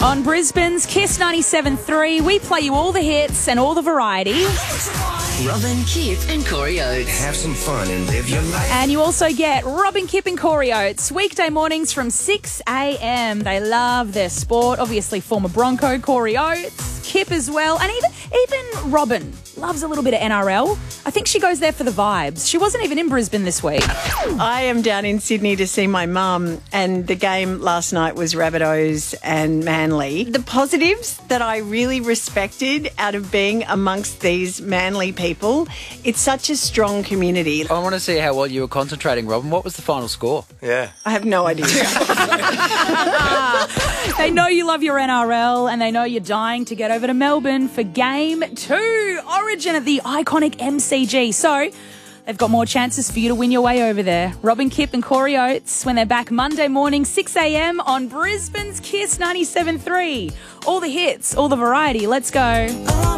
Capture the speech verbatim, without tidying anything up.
On Brisbane's Kiss ninety-seven point three, we play you all the hits and all the variety. Robin, Kip and Corey Oates. Have some fun and live your life. And you also get Robin, Kip and Corey Oates weekday mornings from six a.m. They love their sport. Obviously, former Bronco Corey Oates, Kip as well, and even even Robin loves a little bit of N R L. I think she goes there for the vibes. She wasn't even in Brisbane this week. I am down in Sydney to see my mum, and the game last night was Rabbitohs and Manly. The positives that I really respected out of being amongst these Manly people, it's such a strong community. I want to see how well you were concentrating, Robin. What was the final score? Yeah. I have no idea. They know you love your N R L and they know you're dying to get over to Melbourne for game two, Origin at the iconic M C G. So they've got more chances for you to win your way over there. Robin, Kip and Corey Oates when they're back Monday morning, six a.m. on Brisbane's Kiss ninety-seven point three. All the hits, all the variety. Let's go.